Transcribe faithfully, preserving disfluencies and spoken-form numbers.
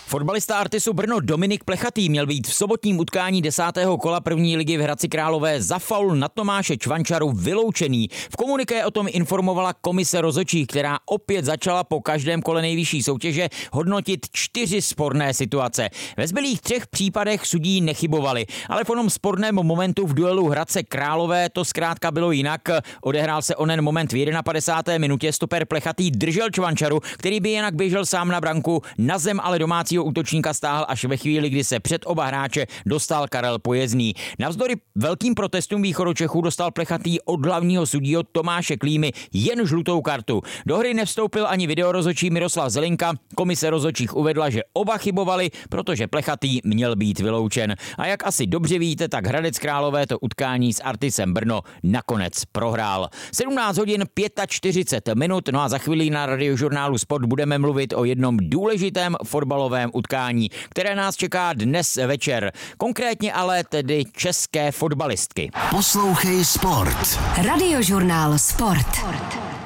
Fotbalista Artisu Brno Dominik Plechatý měl být v sobotním utkání desátého kola první ligy v Hradci Králové za faul na Tomáše Čvančaru vyloučený. V komuniké o tom informovala komise rozhodčích, která opět začala po každém kole nejvyšší soutěže hodnotit čtyři sporné situace. Ve zbylých třech případech sudí nechybovali, ale v onom sporném momentu v duelu Hradce Králové to zkrátka bylo jinak. Odehrál se onen moment v padesáté první minutě, stoper Plechatý držel Čvančaru, který by jinak běžel sám na branku, na zem ale domácího útočníka stáhl až ve chvíli, kdy se před oba hráče dostal Karel Pojezný. Navzdory velkým protestům Východočechů dostal Plechatý od hlavního sudího Tomáše Klímy jen žlutou kartu. Do hry nevstoupil ani videorozhodčí Miroslav Zelinka. Komise rozhodčích uvedla, že oba chybovali, protože Plechatý měl být vyloučen. A jak asi dobře víte, tak Hradec Králové to utkání s Artisem Brno nakonec prohrál. sedmnáct hodin čtyřicet pět minut, no a za chvíli na Radiožurnálu Sport budeme mluvit o jednom důležitém fotbalovém utkání, které nás čeká dnes večer. Konkrétně ale tedy české fotbalistky. Poslouchej Sport. Radiožurnál Sport.